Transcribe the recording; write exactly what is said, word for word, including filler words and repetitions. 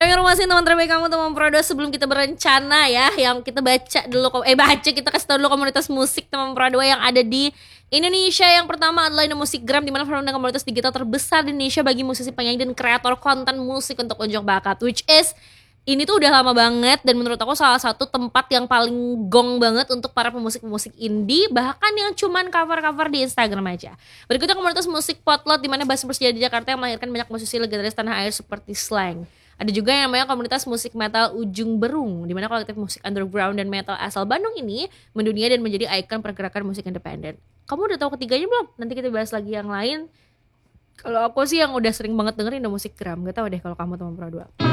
informasi teman terbaik kamu teman Pro dua sebelum kita berencana ya, yang kita baca dulu eh baca kita kasih tahu dulu komunitas musik teman Pro dua yang ada di Indonesia. Yang pertama adalah Indomusikgram, di mana merupakan komunitas digital terbesar di Indonesia bagi musisi, penyanyi dan kreator konten musik untuk unjuk bakat, which is ini tuh udah lama banget dan menurut aku salah satu tempat yang paling gong banget untuk para pemusik-pemusik indie, bahkan yang cuman cover-cover di Instagram aja. Berikutnya komunitas musik Potlot, di mana bahasa bersejarah di Jakarta yang melahirkan banyak musisi legendaris tanah air seperti Slang. Ada juga yang namanya komunitas musik metal Ujung Berung, di mana kolektif musik underground dan metal asal Bandung ini mendunia dan menjadi ikon pergerakan musik independen. Kamu udah tahu ketiganya belum? Nanti kita bahas lagi yang lain. Kalau aku sih yang udah sering banget dengerin Indomusikgram, gak tahu deh kalau kamu teman Pro dua.